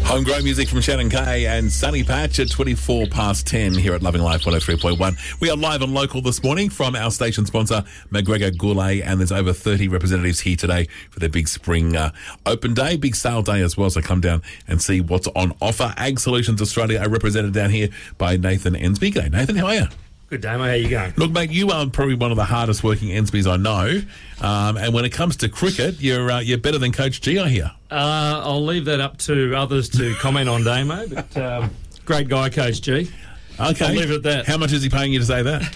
Homegrown music from Shannon Kay and Sunny Patch at 24 past 10 here at Loving Life 103.1. We are live and local this morning from our station sponsor, McGregor Goulet, and there's over 30 representatives here today for their big spring open day, big sale day as well. So come down and see what's on offer. Ag Solutions Australia are represented down here by Nathan Ensby. G'day, Nathan. How are you? Good day, mate. How you going? Look, mate, you are probably one of the hardest working Ensbys I know. And when it comes to cricket, you're better than Coach G, I hear. I'll leave that up to others to comment on, Damo. But great guy, Coach G. Okay. I'll leave it at that. How much is he paying you to say that?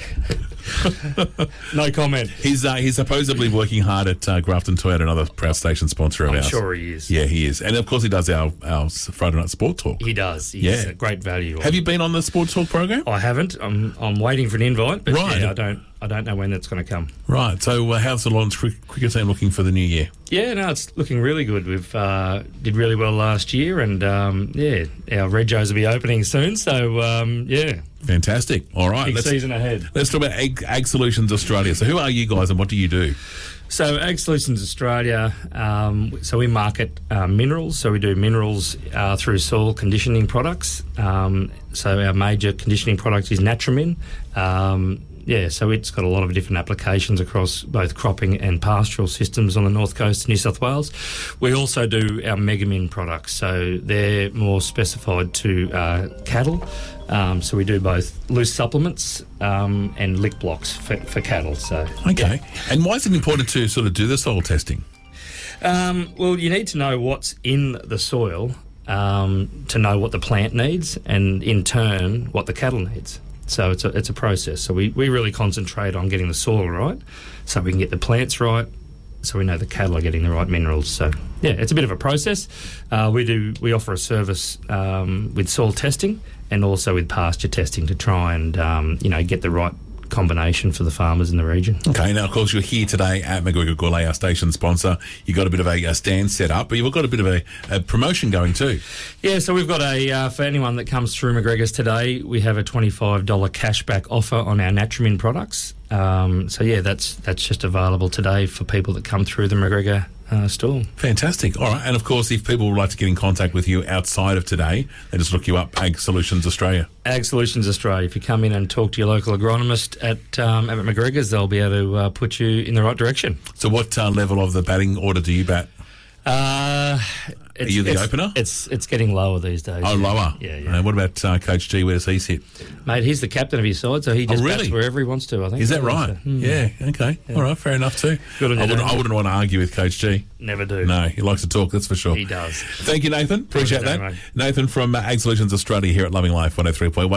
No comment. He's supposedly working hard at Grafton Toyota, another proud station sponsor of ours. I'm sure he is. Yeah, he is. And, of course, he does our Friday Night Sport Talk. He does. He's a great value. Have you been on the Sport Talk program? I haven't. I'm waiting for an invite, but right. Yeah, I don't know when that's going to come. Right. So how's the Lawrence cricket team looking for the new year? Yeah, no, it's looking really good. We've did really well last year, and our Regos will be opening soon. So fantastic. All right, big season ahead. Let's talk about Ag Solutions Australia. So who are you guys, and what do you do? So Ag Solutions Australia, so we market minerals. So we do minerals through soil conditioning products. So our major conditioning product is Natramin. So it's got a lot of different applications across both cropping and pastoral systems on the north coast of New South Wales. We also do our Megamin products, so they're more specified to cattle. So we do both loose supplements and lick blocks for cattle. So okay. Yeah. And why is it important to sort of do the soil testing? Well, you need to know what's in the soil to know what the plant needs, and in turn what the cattle needs. So it's a process. So we really concentrate on getting the soil right, so we can get the plants right, so we know the cattle are getting the right minerals. So yeah, it's a bit of a process. We offer a service with soil testing and also with pasture testing to try and get the right combination for the farmers in the region. Okay, now of course you're here today at McGregor Goulet, our station sponsor. You've got a bit of a stand set up, but you've got a bit of a promotion going too. Yeah, so we've got for anyone that comes through McGregor's today, we have a $25 cashback offer on our Natramin products. That's just available today for people that come through the McGregor store. Fantastic. All right, and of course, if people would like to get in contact with you outside of today, they just look you up, Ag Solutions Australia. Ag Solutions Australia. If you come in and talk to your local agronomist at McGregor's, they'll be able to put you in the right direction. So what level of the batting order do you bat? Are you the opener? It's getting lower these days. Oh, lower? Yeah. What about Coach G? Where does he sit? Mate, he's the captain of his side, so he just bats wherever he wants to, I think. Is that right? So, yeah, okay. Yeah. All right, fair enough too. Good on you, I wouldn't want to argue with Coach G. Never do. No, he likes to talk, that's for sure. He does. Thank you, Nathan. Appreciate that. Mate. Nathan from Ag Solutions Australia here at Loving Life 103.1.